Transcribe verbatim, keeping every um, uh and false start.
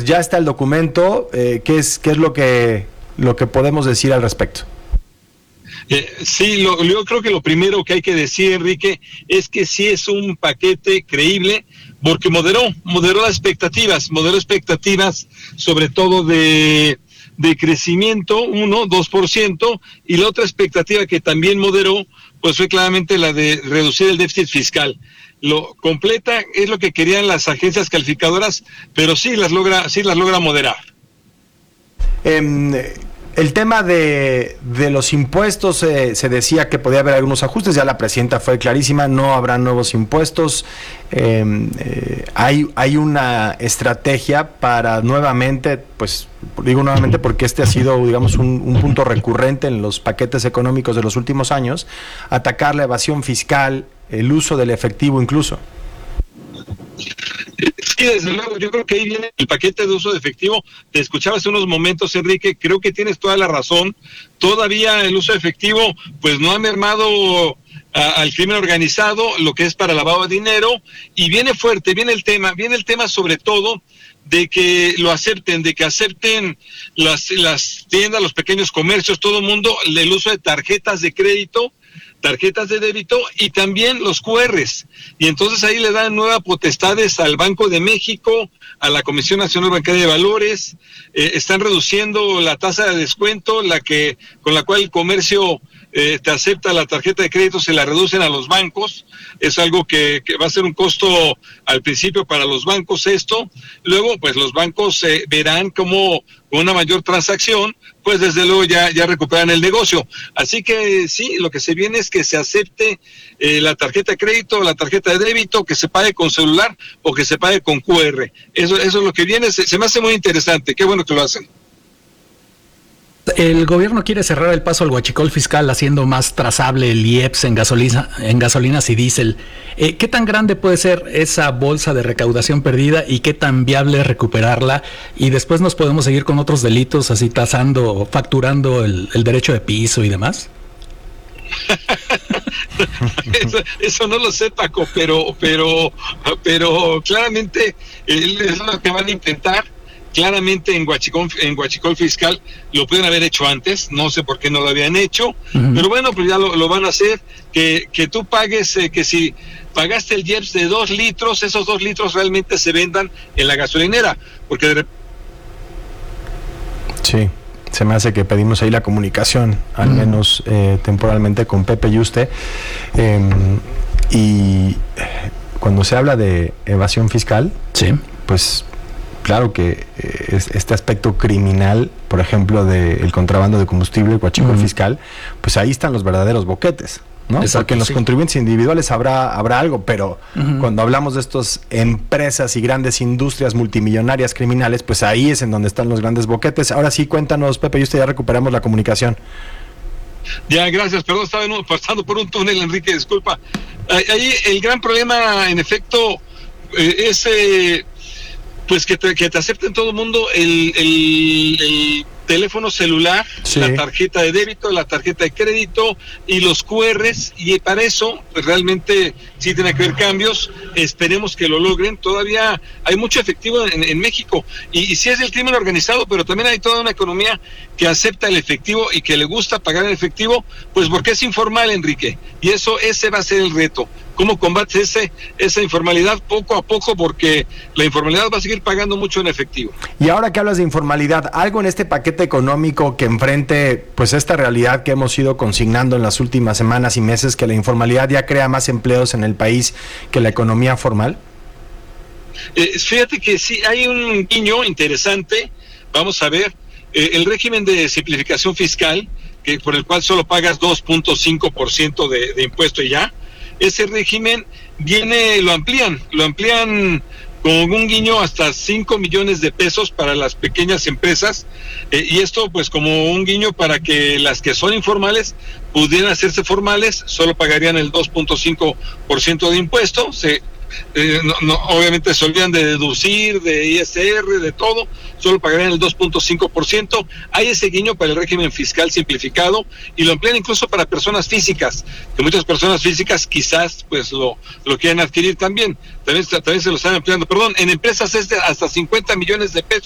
ya está el documento. Eh, ¿qué es, qué es lo que, lo que podemos decir al respecto? Eh, sí, lo, yo creo que lo primero que hay que decir, Enrique, es que sí es un paquete creíble, porque moderó, moderó las expectativas, moderó expectativas sobre todo de, de crecimiento, uno, dos por ciento, y la otra expectativa que también moderó, pues fue claramente la de reducir el déficit fiscal. Lo completa es lo que querían las agencias calificadoras, pero sí las logra, sí las logra moderar. Eh, El tema de, de los impuestos, eh, se decía que podía haber algunos ajustes, ya la presidenta fue clarísima, no habrá nuevos impuestos. Eh, eh, hay, hay una estrategia para nuevamente, pues digo nuevamente porque este ha sido, digamos, un, un punto recurrente en los paquetes económicos de los últimos años, atacar la evasión fiscal, el uso del efectivo incluso. Sí, desde luego, yo creo que ahí viene el paquete de uso de efectivo. Te escuchaba hace unos momentos, Enrique, creo que tienes toda la razón. Todavía el uso de efectivo pues no ha mermado a, al crimen organizado, lo que es para lavado de dinero, y viene fuerte, viene el tema, viene el tema sobre todo de que lo acepten, de que acepten las, las tiendas, los pequeños comercios, todo el mundo, el uso de tarjetas de crédito, tarjetas de débito y también los cu erres, y entonces ahí le dan nuevas potestades al Banco de México, a la Comisión Nacional Bancaria de Valores. Eh, están reduciendo la tasa de descuento, la que con la cual el comercio eh, te acepta la tarjeta de crédito, se la reducen a los bancos. Es algo que, que va a ser un costo al principio para los bancos esto, luego pues los bancos eh, verán cómo con una mayor transacción, pues desde luego ya, ya recuperan el negocio. Así que sí, lo que se viene es que se acepte eh, la tarjeta de crédito, la tarjeta de débito, que se pague con celular o que se pague con cu erre. Eso, eso es lo que viene, se, se me hace muy interesante, qué bueno que lo hacen. El gobierno quiere cerrar el paso al huachicol fiscal haciendo más trazable el I E P S en gasolina, en gasolinas y diésel. Eh, ¿Qué tan grande puede ser esa bolsa de recaudación perdida y qué tan viable es recuperarla? Y después nos podemos seguir con otros delitos, así tasando, facturando el, el derecho de piso y demás. eso, eso no lo sé, Paco, pero, pero, pero claramente eh, es lo que van a intentar. Claramente en Huachicol, en Huachicol fiscal lo pueden haber hecho antes, no sé por qué no lo habían hecho, uh-huh. Pero bueno, pues ya lo, lo van a hacer, que, que tú pagues, eh, que si pagaste el I E P S de dos litros, esos dos litros realmente se vendan en la gasolinera, porque de... Sí, se me hace que pedimos ahí la comunicación, al uh-huh. menos eh, temporalmente con Pepe y usted, eh, y cuando se habla de evasión fiscal, sí, pues... Claro que eh, este aspecto criminal, por ejemplo, del contrabando de combustible, el huachicol uh-huh. fiscal, pues ahí están los verdaderos boquetes, ¿no? Exacto, porque en los sí. contribuyentes individuales habrá habrá algo, pero uh-huh. cuando hablamos de estas empresas y grandes industrias multimillonarias criminales, pues ahí es en donde están los grandes boquetes. Ahora sí, cuéntanos, Pepe, y usted, ya recuperamos la comunicación. Ya, gracias, perdón, estaba pasando por un túnel, Enrique, disculpa. Ahí el gran problema, en efecto, eh, es... Eh, pues que te, que te acepten todo el mundo el, el, el teléfono celular, sí. La tarjeta de débito, la tarjeta de crédito y los cu erres, y para eso pues realmente sí tiene que haber cambios. Esperemos que lo logren. Todavía hay mucho efectivo en, en México, y, y sí es el crimen organizado, pero también hay toda una economía que acepta el efectivo y que le gusta pagar en efectivo, pues porque es informal, Enrique, y eso ese va a ser el reto. ¿Cómo combates ese, esa informalidad poco a poco? Porque la informalidad va a seguir pagando mucho en efectivo. Y ahora que hablas de informalidad, ¿algo en este paquete económico que enfrente pues esta realidad que hemos ido consignando en las últimas semanas y meses, que la informalidad ya crea más empleos en el país que la economía formal? Eh, fíjate que sí, hay un guiño interesante. Vamos a ver, eh, el régimen de simplificación fiscal, que por el cual solo pagas dos punto cinco por ciento de, de impuesto y ya, ese régimen viene, lo amplían, lo amplían con un guiño hasta cinco millones de pesos para las pequeñas empresas, eh, y esto pues como un guiño para que las que son informales pudieran hacerse formales, solo pagarían el dos punto cinco por ciento de impuesto. Se Eh, no, no, obviamente se olvidan de deducir, de I S R, de todo, solo pagarían el dos punto cinco por ciento. Hay ese guiño para el régimen fiscal simplificado, y lo emplean incluso para personas físicas, que muchas personas físicas quizás pues lo, lo quieren adquirir también, también, también se lo están empleando, perdón, en empresas es de hasta cincuenta millones de pesos.